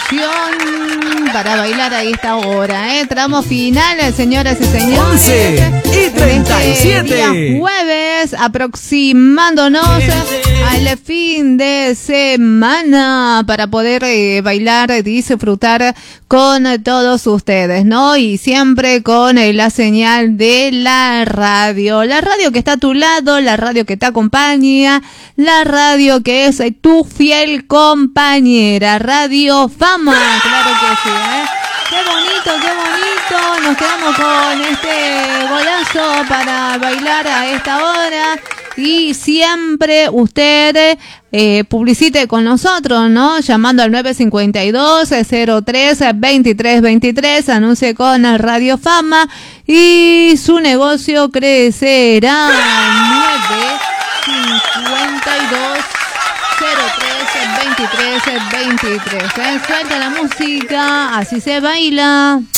opción para bailar a esta hora, ¿eh? Tramo final, señoras y señores. 11:37. Día jueves, aproximándonos al fin de semana para poder bailar, disfrutar con todos ustedes, ¿no? Y siempre con la señal de la radio que está a tu lado, la radio que te acompaña, la radio que es tu fiel compañera, Radio Fama, claro que sí, ¿eh? Qué bonito, nos quedamos con este golazo para bailar a esta hora. Y siempre usted publicite con nosotros, ¿no? Llamando al 952-03-2323, anuncie con Radio Fama y su negocio crecerá. 952-03-2323. Suelta la música, así se baila.